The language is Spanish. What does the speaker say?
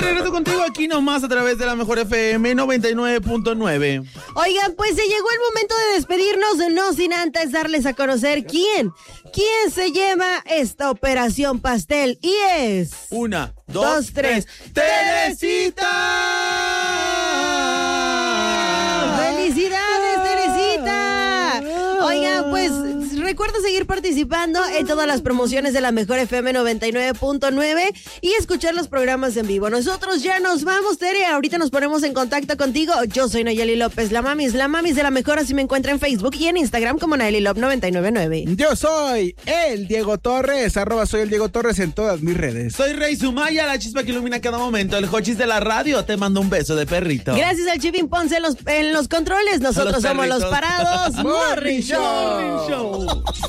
Regreso contigo aquí nomás a través de la Mejor FM 99.9. Oigan, pues se llegó el momento de despedirnos, no sin antes darles a conocer quién se lleva esta operación pastel. Y es... 1, 2, 3. ¡Teresita! ¡Felicidades, Teresita! Oigan, pues recuerda seguir participando en todas las promociones de la Mejor FM 99.9 y escuchar los programas en vivo. Nosotros ya nos vamos, Tere. Ahorita nos ponemos en contacto contigo. Yo soy Nayeli López, la mamis de la Mejor. Así me encuentra en Facebook y en Instagram como NayeliLop999. Yo soy el Diego Torres, @soy el Diego Torres en todas mis redes. Soy Rey Sumaya, la chispa que ilumina cada momento. El Jochis de la radio. Te mando un beso de perrito. Gracias al Chipín Ponce en los controles. Nosotros somos los parados. Morning Show.